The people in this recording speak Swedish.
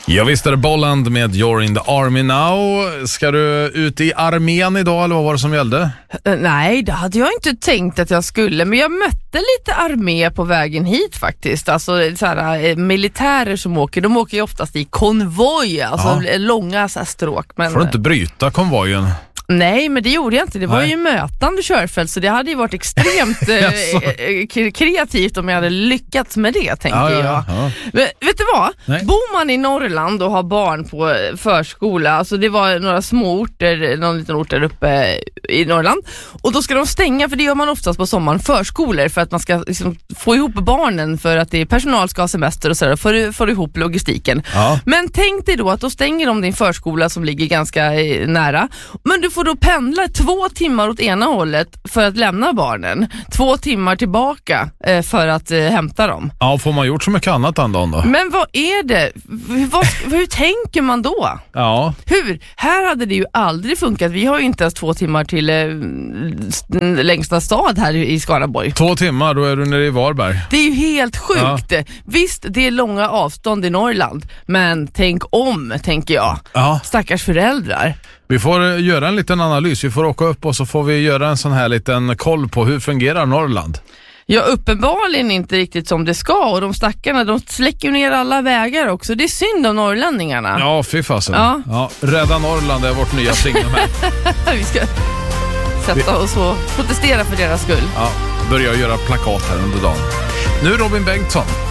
Ja, visst är det Bolland med You're in the Army Now. Ska du ut i armén idag eller vad var det som gällde? Nej, det hade jag inte tänkt att jag skulle. Men jag mötte lite armé på vägen hit faktiskt. Alltså så här, militärer som åker, de åker ju oftast i konvoj. Alltså långa så här, stråk. Men får du inte bryta konvojen? Nej, men det gjorde jag inte. Det var ju mötande körfält, så det hade ju varit extremt kreativt om jag hade lyckats med det, tänker jag. Ja. Men vet du vad? Nej. Bor man i Norrland och har barn på förskola, alltså det var några små orter, någon liten ort där uppe i Norrland, och då ska de stänga, för det gör man oftast på sommaren, förskolor, för att man ska liksom få ihop barnen, för att det är personal ska ha semester och sådär, för ihop logistiken. Ja. Men tänk dig då att då stänger de din förskola som ligger ganska nära, men du får då pendla 2 timmar åt ena hållet för att lämna barnen, 2 timmar tillbaka för att hämta dem. Ja, får man gjort så mycket annat den dagen då? Men vad är det? Hur tänker man då? Ja. Hur? Här hade det ju aldrig funkat. Vi har ju inte ens 2 timmar till längsta stad här i Skaraborg. 2 timmar, då är du nere i Varberg. Det är ju helt sjukt. Ja. Visst, det är långa avstånd i Norrland, men tänk om, tänker jag. Ja. Stackars föräldrar. Vi får göra en liten analys. Vi får åka upp och så får vi göra en sån här liten koll på hur fungerar Norrland. Ja, uppenbarligen inte riktigt som det ska, och de stackarna, de släcker ner alla vägar också. Det är synd om norrlänningarna. Ja, fy fasen. Ja. Rädda Norrland är vårt nya signum här. Vi ska sätta oss och protestera för deras skull. Ja, börja göra plakat här under dagen. Nu Robin Bengtsson.